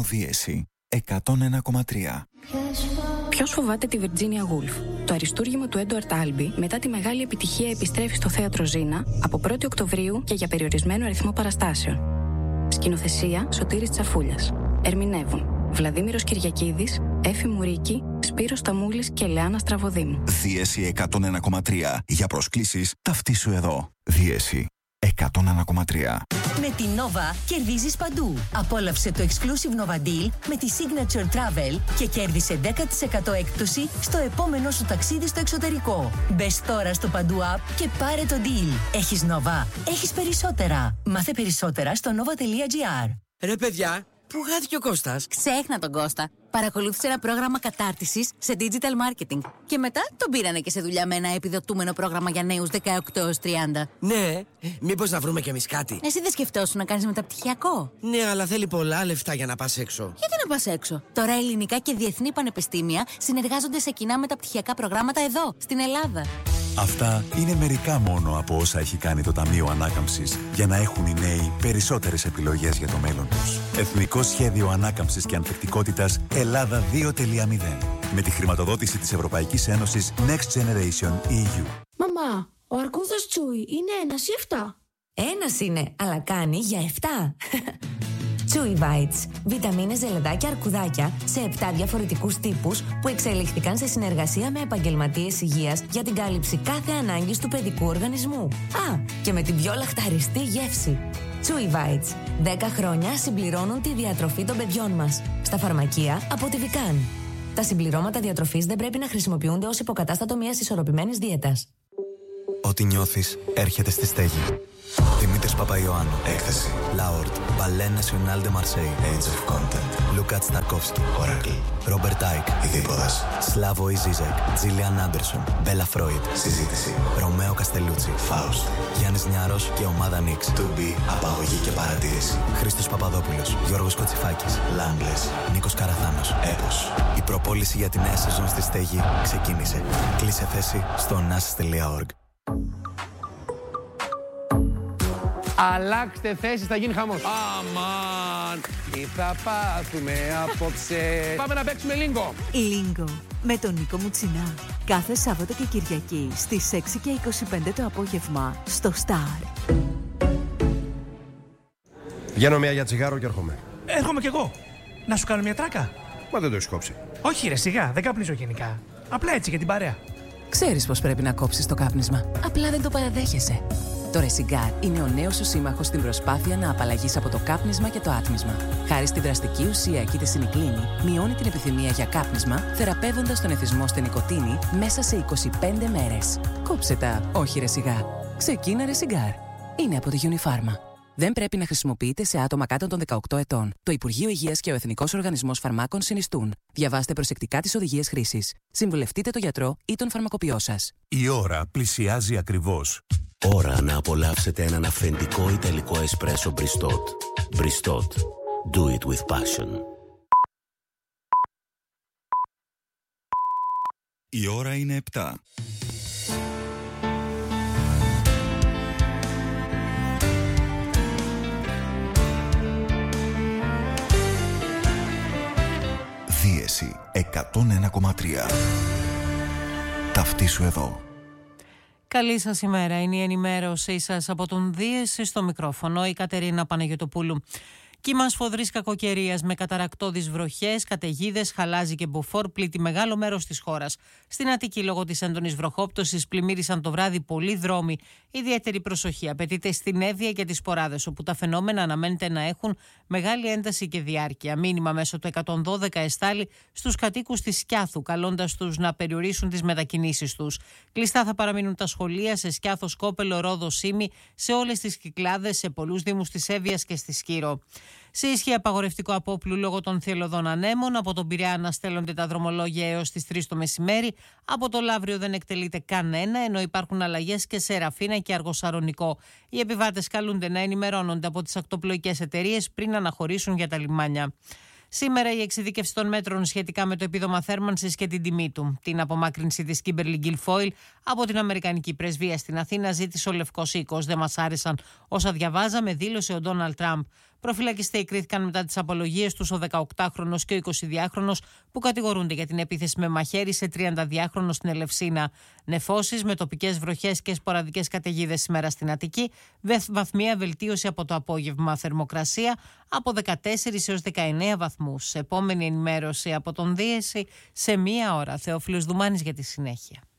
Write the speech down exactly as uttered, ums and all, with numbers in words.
Δίεση εκατόν ένα κόμμα τρία. Ποιος φοβάται τη Virginia Woolf? Το αριστούργημα του Έντουαρτ Άλμπι μετά τη μεγάλη επιτυχία επιστρέφει στο θέατρο Ζήνα από πρώτη Οκτωβρίου και για περιορισμένο αριθμό παραστάσεων. Σκηνοθεσία Σωτήρης Τσαφούλιας. Ερμηνεύουν Βλαδίμηρος Κυριακίδης, Έφη Μουρίκη, Σπύρος Ταμούλης και Λεάνα Στραβοδήμου. Δίεση εκατόν ένα κόμμα τρία. Για προσκλήσεις ταυτίσου εδώ. Δίεση εκατόν ένα κόμμα τρία. Με τη Nova κερδίζεις παντού. Απόλαυσε το Exclusive Nova Deal με τη Signature Travel και κέρδισε δέκα τοις εκατό έκπτωση στο επόμενό σου ταξίδι στο εξωτερικό. Μπες τώρα στο Παντού App και πάρε το deal. Έχεις Nova, έχεις περισσότερα. Μάθε περισσότερα στο nova τελεία gr. Ρε παιδιά, πού χάθηκε ο Κώστας? Ξέχνα τον Κώστα. Παρακολούθησε ένα πρόγραμμα κατάρτισης σε digital marketing. Και μετά τον πήρανε και σε δουλειά με ένα επιδοτούμενο πρόγραμμα για νέους δεκαοκτώ έως τριάντα. Ναι, μήπως να βρούμε κι εμείς κάτι? Εσύ δεν σκεφτόσουν να κάνεις μεταπτυχιακό? Ναι, αλλά θέλει πολλά λεφτά για να πας έξω. Γιατί να πας έξω? Τώρα ελληνικά και διεθνή πανεπιστήμια συνεργάζονται σε κοινά μεταπτυχιακά προγράμματα εδώ, στην Ελλάδα. Αυτά είναι μερικά μόνο από όσα έχει κάνει το Ταμείο Ανάκαμψης για να έχουν οι νέοι περισσότερες επιλογές για το μέλλον τους. Εθνικό Σχέδιο Ανάκαμψης και Ανθεκτικότητας Ελλάδα δύο τελεία μηδέν. Με τη χρηματοδότηση της Ευρωπαϊκής Ένωσης Next Generation ι γιου. Μαμά, ο αρκούδας Τσούι είναι ένας ή εφτά? Ένας είναι, αλλά κάνει για εφτά. Chewy Bites. Βιταμίνες, ζελεδάκια, αρκουδάκια σε επτά διαφορετικούς τύπους που εξελιχθήκαν σε συνεργασία με επαγγελματίες υγείας για την κάλυψη κάθε ανάγκης του παιδικού οργανισμού. Α, και με την πιο λαχταριστή γεύση. Chewy Bites. δέκα χρόνια συμπληρώνουν τη διατροφή των παιδιών μας. Στα φαρμακεία από τη Vican. Τα συμπληρώματα διατροφής δεν πρέπει να χρησιμοποιούνται ως υποκατάστατο μιας ισορροπημένης δίαιτας. Ό,τι νιώθεις έρχεται στη στέγη. Δημήτρης Παπαϊωάννου. Έκθεση. Λαόρτ. Ballet National de Marseille. Age of Content. Λούκα Σταρκόφσκι. Oracle. Ρόμπερτ Άικ. Ειδίποδας. Σλάβο Ιζίζεκ. Τζίλιαν Άντερσον. Μπέλα Φρόιντ. Συζήτηση. Ρωμαίο Καστελούτσι. Φάουστ. Γιάννης Νιάρος και ομάδα Νίξ. To be. Απαγωγή και παρατήρηση. Χρήστος Παπαδόπουλος. Γιώργος Κοτσιφάκης. Λάμπλες. Νίκος Καραθάνος. Έπος. Η προπόληση για τη νέα σεζόν στη στέγη ξεκίνησε. Κλείσε θέση στο νάσις τελεία org. Αλλάξτε θέσεις, θα γίνει χαμός. Αμάν, τι θα πάθουμε απόψε. Πάμε να παίξουμε Λίγκο. Λίγκο, με τον Νίκο Μουτσινά. Κάθε Σάββατο και Κυριακή στις έξι και είκοσι πέντε το απόγευμα στο Star. Βγαίνω μία για τσιγάρο και έρχομαι. Έρχομαι κι εγώ. Να σου κάνω μια τράκα. Μα δεν το έχεις κόψει. Όχι ρε, σιγά, δεν καπνίζω γενικά. Απλά έτσι για την παρέα. Ξέρεις πως πρέπει να κόψεις το κάπνισμα. Απλά δεν το παραδέχεσαι. Το Ρεσιγκάρ είναι ο νέος σου σύμμαχος στην προσπάθεια να απαλλαγείς από το κάπνισμα και το άτμισμα. Χάρη στη δραστική ουσία εκειτεσινικλίνη, μειώνει την επιθυμία για κάπνισμα, θεραπεύοντας τον εθισμό στη νοικοτήνη μέσα σε είκοσι πέντε μέρες. Κόψε τα, όχι Ρεσιγκάρ. Ξεκίνα Ρεσιγκάρ. Είναι από τη Unifarma. Δεν πρέπει να χρησιμοποιείται σε άτομα κάτω των δεκαοκτώ ετών. Το Υπουργείο Υγείας και ο Εθνικός Οργανισμός Φαρμάκων συνιστούν. Διαβάστε προσεκτικά τις οδηγίες χρήσης. Συμβουλευτείτε τον γιατρό ή τον φαρμακοποιό σας. Η ώρα πλησιάζει ακριβώς. Ώρα να απολαύσετε έναν αυθεντικό ιταλικό εσπρέσο Μπριστότ. Μπριστότ. Do it with passion. Η ώρα είναι επτά. Δίεση εκατόν ένα κόμμα τρία. Ταυτίσου εδώ. Καλή σας ημέρα. Είναι η ενημέρωσή σας από τον Δίεση στο μικρόφωνο, η Κατερίνα Παναγιωτοπούλου. Κύμα σφοδρής κακοκαιρίας με καταρακτώδεις βροχές, καταιγίδες, χαλάζι και μποφόρ πλήττει μεγάλο μέρος της χώρας. Στην Αττική, λόγω της έντονης βροχόπτωσης, πλημμύρισαν το βράδυ πολλοί δρόμοι. Ιδιαίτερη προσοχή απαιτείται στην Εύβοια και τις Ποράδες, όπου τα φαινόμενα αναμένεται να έχουν μεγάλη ένταση και διάρκεια. Μήνυμα μέσω του εκατόν δώδεκα εστάλει στους κατοίκους της Σκιάθου, καλώντας τους να περιορίσουν τις μετακινήσεις τους. Κλειστά θα παραμείνουν τα σχολεία σε Σκιάθο, Σκόπελο, Ρόδο, Σύμη, σε όλες τις Κυκλάδες, σε πολλούς δήμους της Εύβοιας και στη Σκύρο. Σε ισχύ απαγορευτικό απόπλου λόγω των θελωδών ανέμων. Από τον Πειραιά αναστέλλονται τα δρομολόγια έως τις τρεις το μεσημέρι. Από το Λαύριο δεν εκτελείται κανένα, ενώ υπάρχουν αλλαγές και σε Ραφίνα και Αργοσαρονικό. Οι επιβάτες καλούνται να ενημερώνονται από τις ακτοπλοϊκές εταιρείες πριν αναχωρήσουν για τα λιμάνια. Σήμερα η εξειδίκευση των μέτρων σχετικά με το επίδομα θέρμανσης και την τιμή του. Την απομάκρυνση της Kimberly Guilfoyle από την Αμερικανική πρεσβεία στην Αθήνα ζήτησε ο Λευκός Οίκος. Δεν μας άρεσαν όσα διαβάζαμε, δήλωσε ο Ντόναλντ Τραμπ. Προφυλακιστέοι κρίθηκαν μετά τις απολογίες τους ο δεκαοκτάχρονος και ο εικοσιδυάχρονος που κατηγορούνται για την επίθεση με μαχαίρι σε τριανταδυάχρονο στην Ελευσίνα. Νεφώσεις με τοπικές βροχές και σποραδικές καταιγίδες σήμερα στην Αττική. Βαθμία βελτίωση από το απόγευμα. Θερμοκρασία από δεκατέσσερις έως δεκαεννέα βαθμούς. Επόμενη ενημέρωση από τον Δίεση σε μία ώρα. Θεόφιλος Δουμάνης για τη συνέχεια.